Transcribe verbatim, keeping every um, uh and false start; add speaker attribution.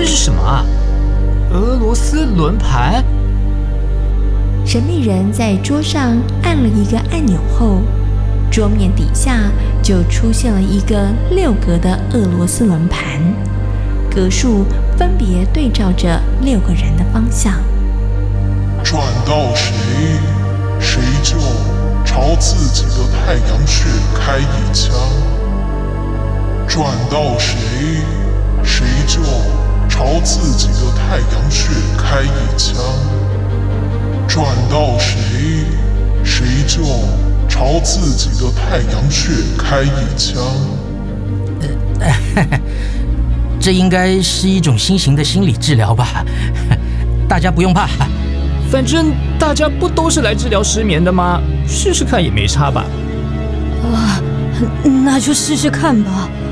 Speaker 1: 这是什么啊？俄罗斯轮盘？
Speaker 2: 神秘人在桌上按了一个按钮后，桌面底下就出现了一个六格的俄罗斯轮盘，格数分别对照着六个人的方向。
Speaker 3: 转到谁，谁就朝自己的太阳穴开一枪；转到谁，谁就朝自己的太阳穴开一枪；转到谁，谁就朝自己的太阳穴开一枪。
Speaker 4: 呃，这应该是一种新型的心理治疗吧？大家不用怕。
Speaker 1: 反正大家不都是来治疗失眠的吗？试试看也没差吧。
Speaker 5: 啊，那就试试看吧。